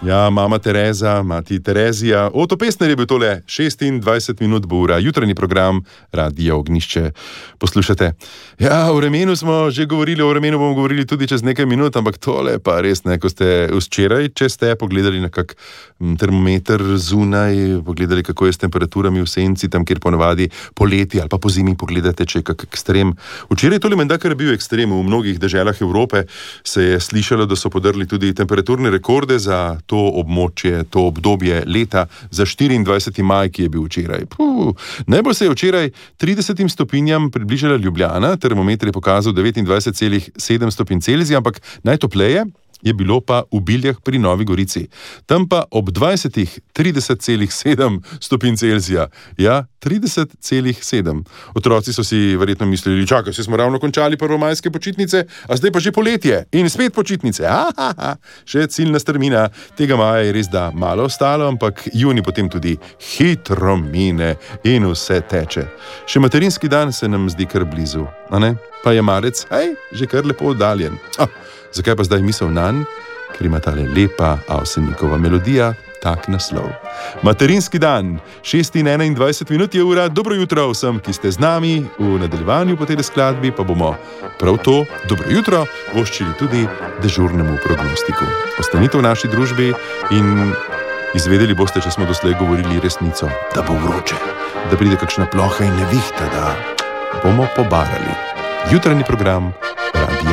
Ja, mama Tereza, mati Terezija. Oto Pestner je bil tole, 26 minut bo ura, jutranji program Radio Ognjišče. Poslušate. Ja, o vremenu smo že govorili, o vremenu bomo govorili tudi čez nekaj minut, ampak tole pa res ne, ko ste včeraj, če ste pogledali na kak termometer zunaj, pogledali, kako je s temperaturami v senci, tam, kjer ponavadi poleti ali pa po zimi pogledate, če je kak ekstrem. Včeraj tole menda, kar je bil ekstrem v mnogih deželah Evrope, se je slišalo, da so podrli tudi temperaturne rekorde za to območje, to obdobje leta, za 24. maj, ki je bil včeraj. Najbolj se je včeraj 30 stopinjam približala Ljubljana, termometer je pokazal 29,7 stopinj Celzija, ampak najtopleje je bilo pa v Biljah pri Novi Gorici. Tam pa ob 20 30,7 stopinj Celzija. Ja, 30,7. Otroci so si verjetno mislili, čakaj, se smo ravno končali prvomajske počitnice, a zdaj pa že poletje in spet počitnice. Še ciljna strmina tega maja je res da malo ostalo, ampak juni potem tudi hitro mine in vse teče. Še materinski dan se nam zdi kar blizu, a ne? Pa je marec, že kar lepo oddaljen. Zakaj pa zdaj misel nanj? Ker ima tale lepa Avsenikova melodija tak naslov. Materinski dan, 6:21 minut je ura. Dobro jutro vsem, ki ste z nami. V nadaljevanju po tej skladbi pa bomo prav to dobro jutro voščili tudi dežurnemu prognostiku. Ostanite v naši družbi in izvedeli boste, če smo doslej govorili resnico, da bo vroče, da pride kakšna ploha in nevihta, da bomo pobarali. Jutranji program Radio